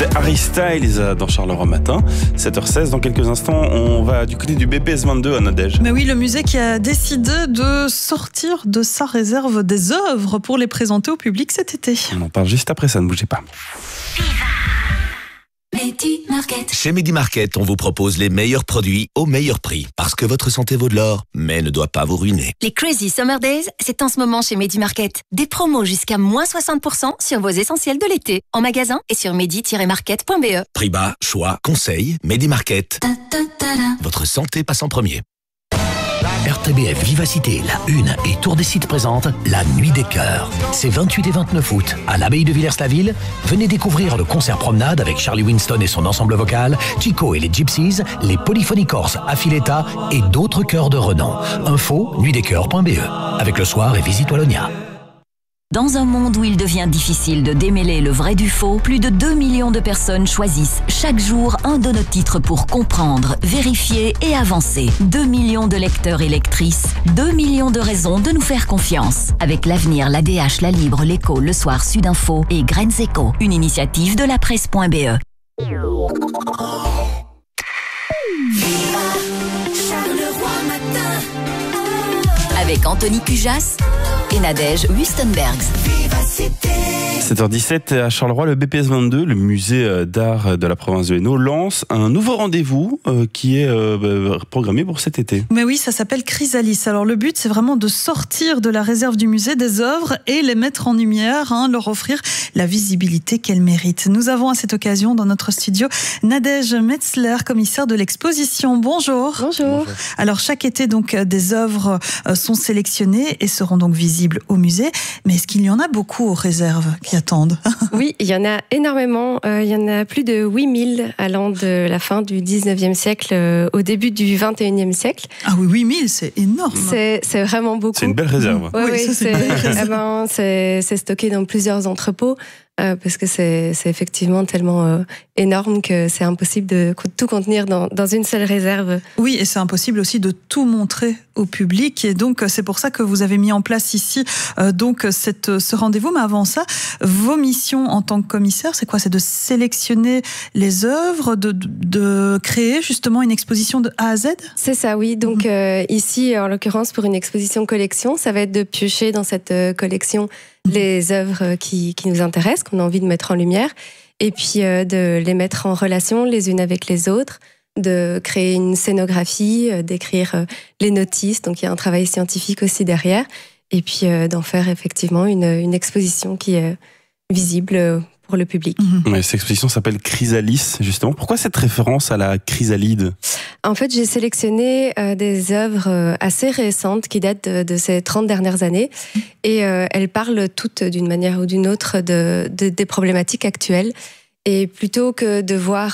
C'était Harry Styles dans Charleroi Matin, 7h16. Dans quelques instants, on va du côté du BPS 22 à Nadège. Mais oui, le musée qui a décidé de sortir de sa réserve des œuvres pour les présenter au public cet été. On en parle juste après ça, ne bougez pas. Chez Medi Market, on vous propose les meilleurs produits au meilleur prix. Parce que votre santé vaut de l'or, mais ne doit pas vous ruiner. Les Crazy Summer Days, c'est en ce moment chez Medi Market. Des promos jusqu'à moins 60% sur vos essentiels de l'été. En magasin et sur medi-market.be. Prix bas, choix, conseils, Medi Market. Votre santé passe en premier. RTBF Vivacité, la Une et Tour des Sites présente la Nuit des Cœurs. C'est 28 et 29 août à l'abbaye de Villers-la-Ville. Venez découvrir le concert promenade avec Charlie Winston et son ensemble vocal, Chico et les Gypsies, les Polyphonies Corses Affiletta et d'autres chœurs de renom. Info nuitdescoeurs.be. Avec le soir et Visite Wallonia. Dans un monde où il devient difficile de démêler le vrai du faux, plus de 2 millions de personnes choisissent chaque jour un de nos titres pour comprendre, vérifier et avancer. 2 millions de lecteurs et lectrices, 2 millions de raisons de nous faire confiance. Avec l'Avenir, l'ADH, La Libre, l'Écho, Le Soir, Sudinfo et Graines Éco, une initiative de la presse.be. Avec Anthony Cujas et Nadège Wustenbergs. 7h17 à Charleroi, le BPS 22, le musée d'art de la province de Hainaut, lance un nouveau rendez-vous qui est programmé pour cet été. Mais oui, ça s'appelle Chrysalis. Alors le but, c'est vraiment de sortir de la réserve du musée des œuvres et les mettre en lumière, leur offrir la visibilité qu'elles méritent. Nous avons à cette occasion dans notre studio Nadège Metzler, commissaire de l'exposition. Bonjour. Bonjour. Alors chaque été, donc, des œuvres sont sélectionnées et seront donc visibles au musée. Mais est-ce qu'il y en a beaucoup aux réserves qui attendent? Oui, il y en a énormément. Il y en a plus de 8000 allant de la fin du 19e siècle au début du 21e siècle. Ah oui, 8000, c'est énorme. C'est vraiment beaucoup. C'est une belle réserve. Oui, c'est stocké dans plusieurs entrepôts. Parce que c'est effectivement tellement énorme que c'est impossible de tout contenir dans une seule réserve. Oui, et c'est impossible aussi de tout montrer au public. Et donc, c'est pour ça que vous avez mis en place ici ce rendez-vous. Mais avant ça, vos missions en tant que commissaire, c'est quoi? C'est de sélectionner les œuvres, de créer justement une exposition de A à Z? C'est ça, oui. Donc ici, en l'occurrence, pour une exposition collection, ça va être de piocher dans cette collection les œuvres qui nous intéressent, qu'on a envie de mettre en lumière, et puis de les mettre en relation les unes avec les autres, de créer une scénographie, d'écrire les notices, donc il y a un travail scientifique aussi derrière, et puis d'en faire effectivement une exposition qui est visible pour le public. Ouais, cette exposition s'appelle Chrysalis, justement. Pourquoi cette référence à la chrysalide? En fait, j'ai sélectionné des œuvres assez récentes qui datent de ces 30 dernières années et elles parlent toutes d'une manière ou d'une autre des problématiques actuelles. Et plutôt que de voir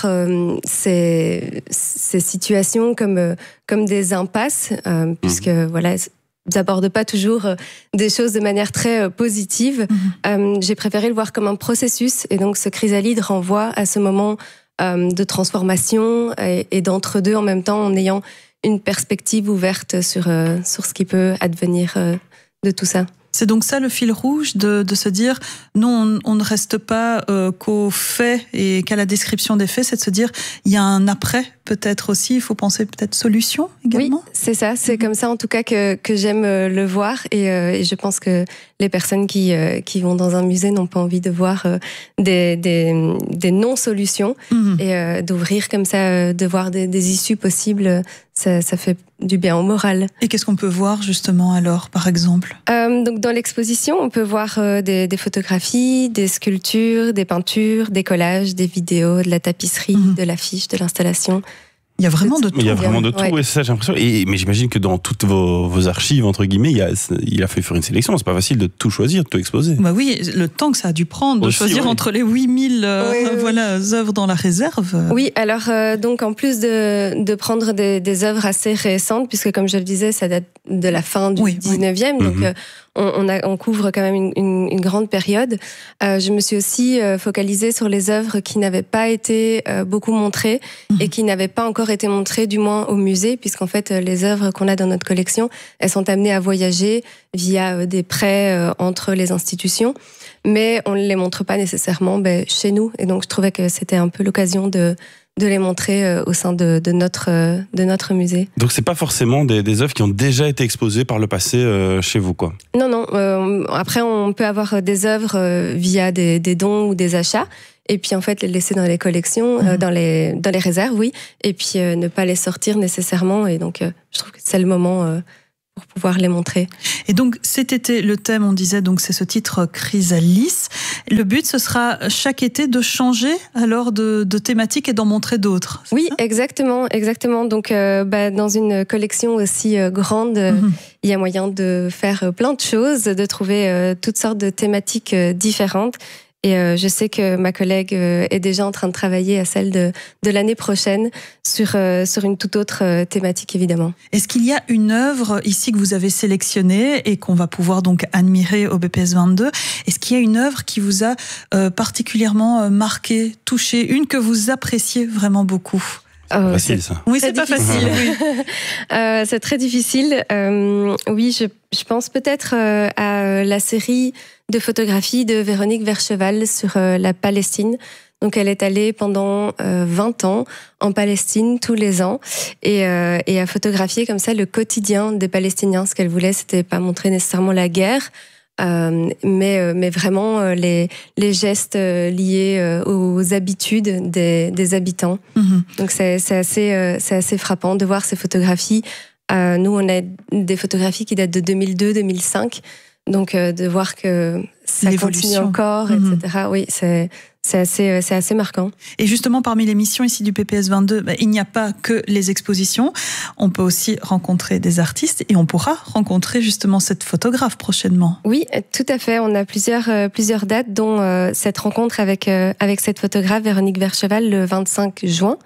ces situations comme des impasses, puisque voilà, n'aborde pas toujours des choses de manière très positive. J'ai préféré le voir comme un processus, et donc ce chrysalide renvoie à ce moment de transformation et d'entre-deux en même temps, en ayant une perspective ouverte sur ce qui peut advenir de tout ça. C'est donc ça le fil rouge de se dire non, on ne reste pas qu'aux faits et qu'à la description des faits, c'est de se dire il y a un après peut-être aussi, il faut penser peut-être solution également. Oui, c'est ça, c'est comme ça en tout cas que j'aime le voir et je pense que les personnes qui vont dans un musée n'ont pas envie de voir des non-solutions et d'ouvrir comme ça, de voir des issues possibles, ça fait du bien au moral. Et qu'est-ce qu'on peut voir justement alors, par exemple? Donc dans l'exposition, on peut voir des photographies, des sculptures, des peintures, des collages, des vidéos, de la tapisserie, de l'affiche, de l'installation. Il y a vraiment de tout. Il y a vraiment de tout, ouais. C'est ça, j'ai l'impression. Mais j'imagine que dans toutes vos archives, entre guillemets, il a fallu faire une sélection. C'est pas facile de tout choisir, de tout exposer. Bah oui, le temps que ça a dû prendre de choisir entre les 8000 œuvres dans la réserve. Oui, alors donc en plus de prendre des œuvres assez récentes, puisque comme je le disais, ça date de la fin du 19e, donc on couvre quand même une grande période. Je me suis aussi focalisée sur les œuvres qui n'avaient pas été beaucoup montrées et qui n'avaient pas encore été montrées, du moins au musée, puisqu'en fait, les œuvres qu'on a dans notre collection, elles sont amenées à voyager via des prêts entre les institutions, mais on ne les montre pas nécessairement chez nous. Et donc, je trouvais que c'était un peu l'occasion de les montrer au sein de notre musée. Donc c'est pas forcément des œuvres qui ont déjà été exposées par le passé chez vous, quoi. Non. Après, on peut avoir des œuvres via des dons ou des achats, et puis en fait les laisser dans les collections, dans les réserves, oui, et puis ne pas les sortir nécessairement. Et donc je trouve que c'est le moment pour pouvoir les montrer. Et donc cet été, le thème, on disait, donc c'est ce titre Chrysalis. Le but, ce sera chaque été de changer alors de thématique et d'en montrer d'autres. Oui, exactement. Donc dans une collection aussi grande, il y a moyen de faire plein de choses, de trouver toutes sortes de thématiques différentes. Et je sais que ma collègue est déjà en train de travailler à celle de l'année prochaine sur une toute autre thématique, évidemment. Est-ce qu'il y a une œuvre ici que vous avez sélectionnée et qu'on va pouvoir donc admirer au BPS 22 ? Est-ce qu'il y a une œuvre qui vous a particulièrement marqué, touché, une que vous appréciez vraiment beaucoup ? Facile, ça. Oui, c'est pas facile. Oui. C'est très difficile. Oui, je pense peut-être à la série de photographies de Véronique Vercheval sur la Palestine. Donc, elle est allée pendant 20 ans en Palestine tous les ans et a photographié comme ça le quotidien des Palestiniens. Ce qu'elle voulait, c'était pas montrer nécessairement la guerre, mais vraiment les gestes liés aux habitudes des habitants. Donc c'est assez frappant de voir ces photographies. Nous, on a des photographies qui datent de 2002-2005, donc de voir que ça continue encore, etc. Oui, c'est assez marquant. Et justement, parmi les missions ici du BPS 22, il n'y a pas que les expositions. On peut aussi rencontrer des artistes et on pourra rencontrer justement cette photographe prochainement. Oui, tout à fait. On a plusieurs dates, dont cette rencontre avec cette photographe, Véronique Vercheval, le 25 juin.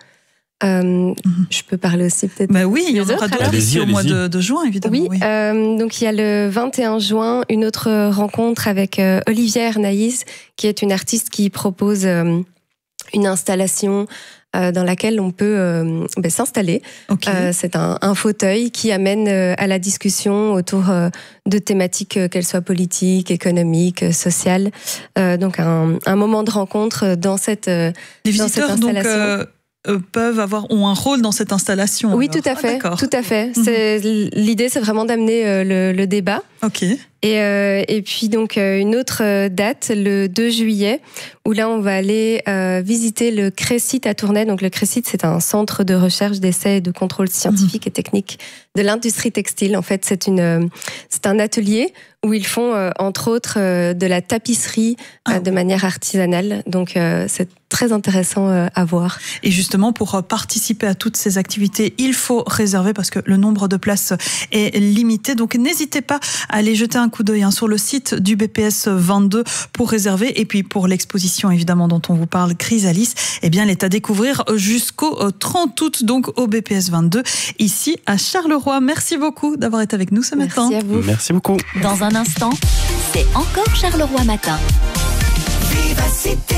Je peux parler aussi peut-être. Oui, il y en aura d'autres ici au mois de juin, évidemment. Oui. Donc il y a le 21 juin une autre rencontre avec Olivier Hernaïs, qui est une artiste qui propose une installation dans laquelle on peut s'installer. Okay. C'est un fauteuil qui amène à la discussion autour de thématiques, qu'elles soient politiques, économiques, sociales. Donc un moment de rencontre dans cette installation. Ont un rôle dans cette installation. Oui, tout à fait. Tout à fait. L'idée, c'est vraiment d'amener le débat. Ok. Et puis donc une autre date, le 2 juillet, où là on va aller visiter le CRECIT à Tournai. Donc le CRECIT, c'est un centre de recherche, d'essai et de contrôle scientifique et technique de l'industrie textile. En fait, c'est un atelier où ils font entre autres de la tapisserie de manière artisanale. Donc c'est très intéressant à voir. Et justement, pour participer à toutes ces activités, il faut réserver parce que le nombre de places est limité. Donc n'hésitez pas à aller jeter un coup d'œil sur le site du BPS 22 pour réserver. Et puis pour l'exposition évidemment dont on vous parle, Chrysalis, elle est à découvrir jusqu'au 30 août, donc au BPS 22, ici à Charleroi. Merci beaucoup d'avoir été avec nous ce matin. Merci à vous. Merci beaucoup. Dans un instant, c'est encore Charleroi Matin. Vivacité.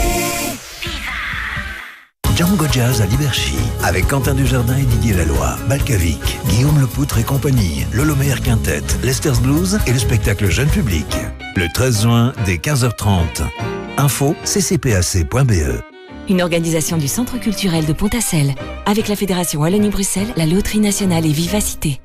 Django Jazz à Liberchy, avec Quentin Dujardin et Didier Laloy, Balkavic, Guillaume Lepoutre et compagnie, Lolo Meyer Quintet, Lester's Blues et le spectacle jeune public. Le 13 juin, dès 15h30. Info ccpac.be. Une organisation du Centre culturel de Pontassel, avec la Fédération Wallonie-Bruxelles, la Loterie Nationale et Vivacité.